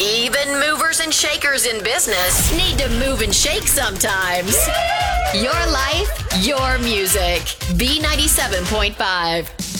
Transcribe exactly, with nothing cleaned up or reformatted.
Even movers and shakers in business need to move and shake sometimes. Your life, your music. B ninety-seven point five.